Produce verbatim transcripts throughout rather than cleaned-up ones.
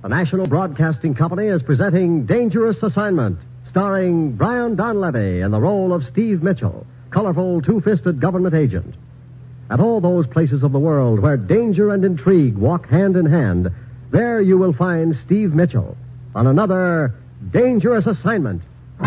The National Broadcasting Company is presenting Dangerous Assignment, starring Brian Donlevy in the role of Steve Mitchell, colorful two-fisted government agent. At all those places of the world where danger and intrigue walk hand in hand, there you will find Steve Mitchell on another Dangerous Assignment.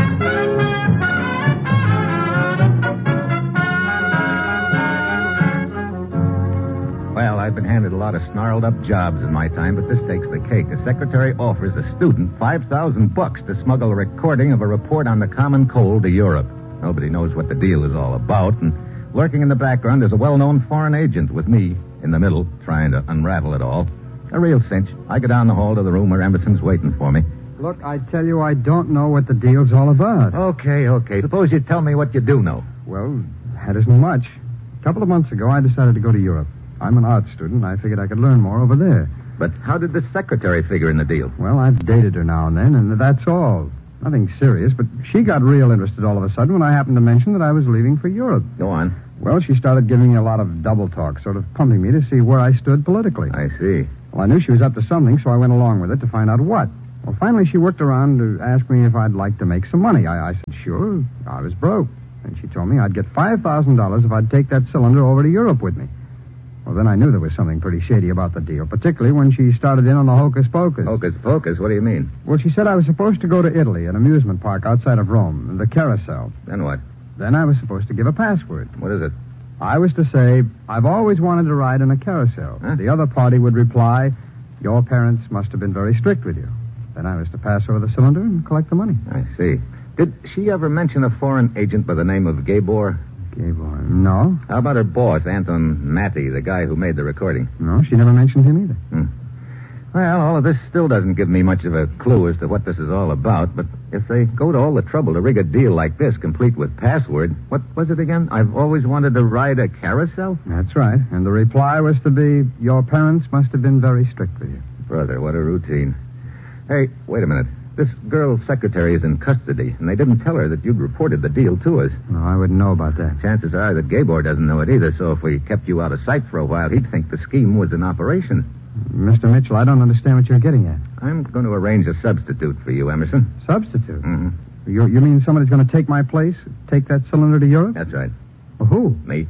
Well, I've been handed a lot of snarled-up jobs in my time, but this takes the cake. A secretary offers a student five thousand bucks to smuggle a recording of a report on the common cold to Europe. Nobody knows what the deal is all about, and lurking in the background is a well-known foreign agent with me in the middle, trying to unravel it all. A real cinch. I go down the hall to the room where Emerson's waiting for me. Look, I tell you, I don't know what the deal's all about. Okay, okay. Suppose you tell me what you do know. Well, that isn't much. A couple of months ago, I decided to go to Europe. I'm an art student. I figured I could learn more over there. But how did the secretary figure in the deal? Well, I've dated her now and then, and that's all. Nothing serious, but she got real interested all of a sudden when I happened to mention that I was leaving for Europe. Go on. Well, she started giving me a lot of double talk, sort of pumping me to see where I stood politically. I see. Well, I knew she was up to something, so I went along with it to find out what. Well, finally, she worked around to ask me if I'd like to make some money. I, I said, sure. I was broke. And she told me I'd get five thousand dollars if I'd take that cylinder over to Europe with me. Well, then I knew there was something pretty shady about the deal, particularly when she started in on the hocus pocus. Hocus pocus? What do you mean? Well, she said I was supposed to go to Italy, an amusement park outside of Rome, the Carousel. Then what? Then I was supposed to give a password. What is it? I was to say, I've always wanted to ride in a carousel. Huh? The other party would reply, your parents must have been very strict with you. Then I was to pass over the cylinder and collect the money. I see. Did she ever mention a foreign agent by the name of Gabor? Gabor? No. How about her boss, Anton Matty, the guy who made the recording? No, she never mentioned him either. Hmm. Well, all of this still doesn't give me much of a clue as to what this is all about, but if they go to all the trouble to rig a deal like this, complete with password, what was it again? I've always wanted to ride a carousel? That's right. And the reply was to be, your parents must have been very strict with you. Brother, what a routine. Hey, wait a minute. This girl's secretary is in custody, and they didn't tell her that you'd reported the deal to us. No, I wouldn't know about that. Chances are that Gabor doesn't know it either, so if we kept you out of sight for a while, he'd think the scheme was in operation. Mister Mitchell, I don't understand what you're getting at. I'm going to arrange a substitute for you, Emerson. Substitute? Mm-hmm. You, you mean somebody's going to take my place? Take that cylinder to Europe? That's right. Well, who? Me.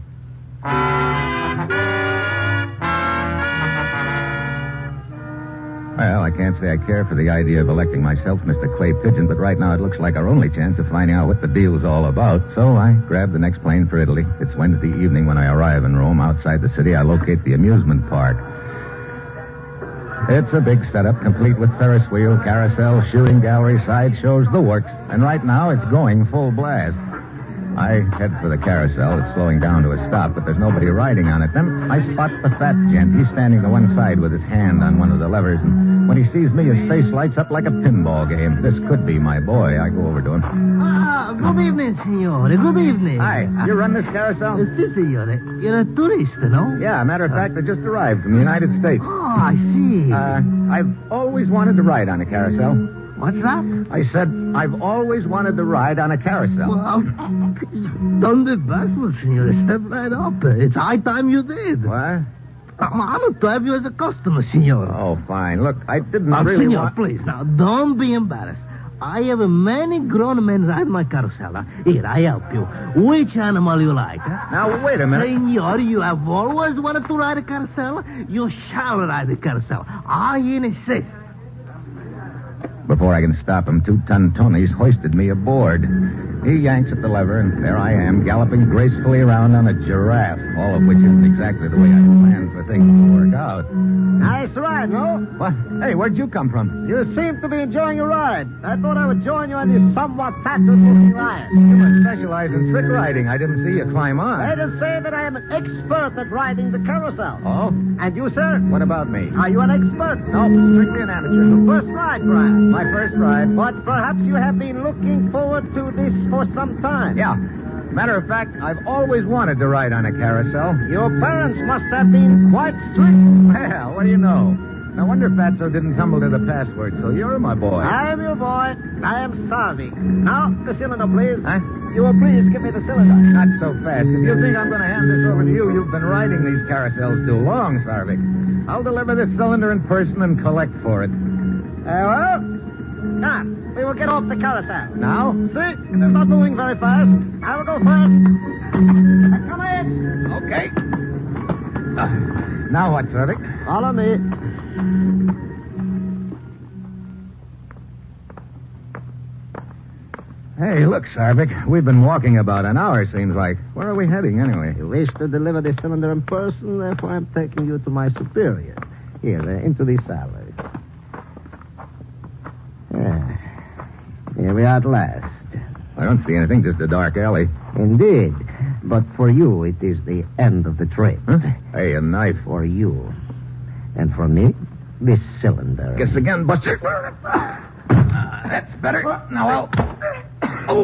Well, I can't say I care for the idea of electing myself Mister Clay Pigeon, but right now it looks like our only chance of finding out what the deal's all about. So I grab the next plane for Italy. It's Wednesday evening when I arrive in Rome. Outside the city, I locate the amusement park. It's a big setup, complete with Ferris wheel, carousel, shooting gallery, side shows, the works. And right now, it's going full blast. I head for the carousel. It's slowing down to a stop, but there's nobody riding on it. Then I spot the fat gent. He's standing to one side with his hand on one of the levers, and when he sees me, his face lights up like a pinball game. This could be my boy. I go over to him. Ah, good evening, signore. Good evening. Hi. You run this carousel? Si, signore. You're a tourist, no? Yeah, matter of fact, I just arrived from the United States. Oh, I see. Uh, I've always wanted to ride on a carousel. What's that? I said, I've always wanted to ride on a carousel. Well, done the best, signore. Step right up. It's high time you did. What? I'm honored to have you as a customer, signore. Oh, fine. Look, I didn't Now, really signore, want... please, now, don't be embarrassed. I have many grown men ride my carousel. Huh? Here, I help you. Which animal you like? Huh? Now, wait a minute. Senor, you have always wanted to ride a carousel. You shall ride a carousel. I insist. Before I can stop him, two-ton Tony's hoisted me aboard. He yanks at the lever, and there I am, galloping gracefully around on a giraffe, all of which isn't exactly the way I planned for things to work out. Nice ride, no? What? Hey, where'd you come from? You seem to be enjoying your ride. I thought I would join you on this somewhat tattooed-looking ride. You must specialize in trick riding. I didn't see you climb on. Let us say that I am an expert at riding the carousel. Oh? And you, sir? What about me? Are you an expert? No, strictly an amateur. Your first ride, Brian. My first ride. But perhaps you have been looking forward to this for some time. Yeah. Matter of fact, I've always wanted to ride on a carousel. Your parents must have been quite strict. Well, what do you know? No wonder Fatso didn't tumble to the password, so you're my boy. I'm your boy. I am Sarvik. Now, the cylinder, please. Huh? You will please give me the cylinder. Not so fast. If you think I'm going to hand this over to you, you've been riding these carousels too long, Sarvik. I'll deliver this cylinder in person and collect for it. well, come. We will get off the carousel. Now? See? It is not moving very fast. I will go first. Come in. Okay. Uh, now what, Sarvik? Follow me. Hey, look, Sarvik. We've been walking about an hour, seems like. Where are we heading, anyway? You wish to deliver the cylinder in person, therefore I'm taking you to my superior. Here, uh, into the salary. Yeah. Here we are at last. I don't see anything, just a dark alley. Indeed. But for you, it is the end of the trip. Huh? Hey, a knife. For you. And for me, this cylinder. Guess again, Buster. Uh, that's better. Now I'll... Oh.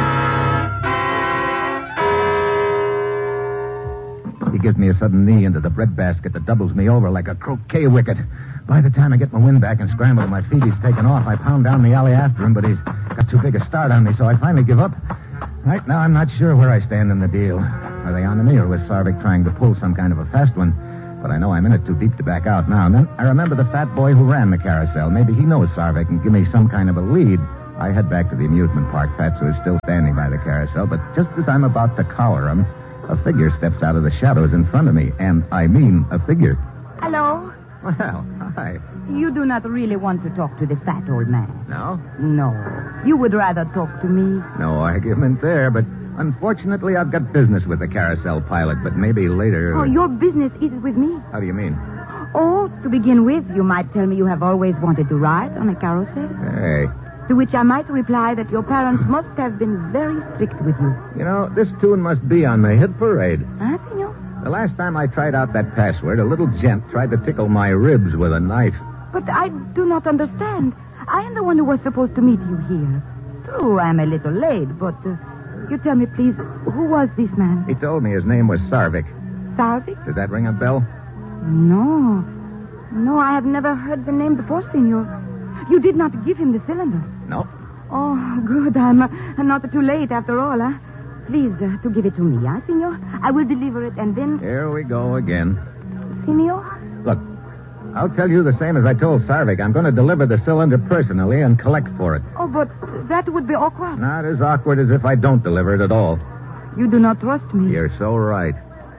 He gives me a sudden knee into the breadbasket that doubles me over like a croquet wicket. By the time I get my wind back and scramble to my feet, he's taken off. I pound down the alley after him, but he's got too big a start on me, so I finally give up. Right now, I'm not sure where I stand in the deal. Are they on to me, or was Sarvik trying to pull some kind of a fast one? But I know I'm in it too deep to back out now. And then I remember the fat boy who ran the carousel. Maybe he knows Sarvik and give me some kind of a lead. I head back to the amusement park. Fatso is still standing by the carousel, but just as I'm about to collar him, a figure steps out of the shadows in front of me. And I mean a figure. Hello? Well, hi. You do not really want to talk to the fat old man. No? No. You would rather talk to me. No argument there, but unfortunately I've got business with the carousel pilot, but maybe later... Oh, your business is with me. How do you mean? Oh, to begin with, you might tell me you have always wanted to ride on a carousel. Hey. To which I might reply that your parents must have been very strict with you. You know, this tune must be on the hit parade. Huh, senor? The last time I tried out that password, a little gent tried to tickle my ribs with a knife. But I do not understand. I am the one who was supposed to meet you here. True, I am a little late, but uh, you tell me, please, who was this man? He told me his name was Sarvik. Sarvik? Does that ring a bell? No. No, I have never heard the name before, senor. You did not give him the cylinder. No. Oh, good. I'm, uh, I'm not too late after all, huh? Please, uh, to give it to me, huh, senor? I will deliver it and then... Here we go again. Senor? Look, I'll tell you the same as I told Sarvik. I'm going to deliver the cylinder personally and collect for it. Oh, but that would be awkward. Not as awkward as if I don't deliver it at all. You do not trust me. You're so right.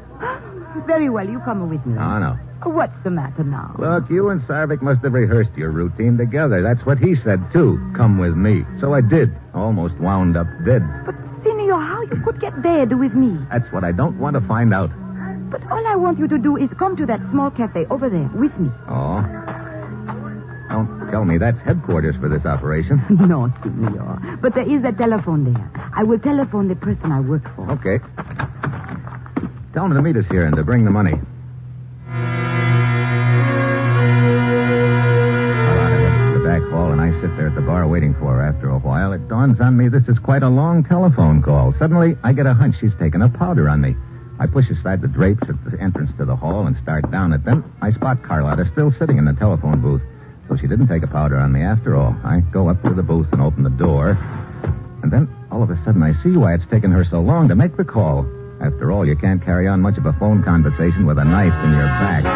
Very well, you come with me. Oh, no. What's the matter now? Look, you and Sarvik must have rehearsed your routine together. That's what he said, too. Come with me. So I did. Almost wound up dead. But, senor, how you could get dead with me? That's what I don't want to find out. But all I want you to do is come to that small cafe over there with me. Oh? Don't tell me that's headquarters for this operation. No, senor. But there is a telephone there. I will telephone the person I work for. Okay. Tell him to meet us here and to bring the money. And I sit there at the bar waiting for her. After a while, it dawns on me this is quite a long telephone call. Suddenly, I get a hunch she's taken a powder on me. I push aside the drapes at the entrance to the hall and start down it. Then I spot Carlotta still sitting in the telephone booth. So she didn't take a powder on me after all. I go up to the booth and open the door. And then, all of a sudden, I see why it's taken her so long to make the call. After all, you can't carry on much of a phone conversation with a knife in your back.